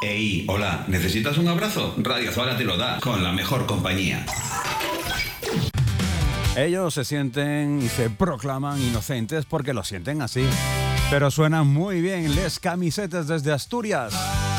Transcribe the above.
Ey, hola, ¿necesitas un abrazo? Radio Zona te lo da, con la mejor compañía. Ellos se sienten y se proclaman inocentes porque lo sienten así. Pero suenan muy bien les camisetas desde Asturias.